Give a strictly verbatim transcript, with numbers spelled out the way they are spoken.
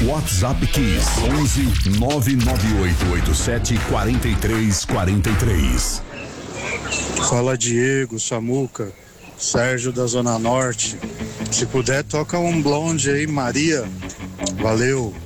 WhatsApp Kiss onze nove nove oito oito sete quatro três quatro três. Fala Diego, Samuca, Sérgio da Zona Norte. Se puder, toca um blonde aí, Maria. Valeu.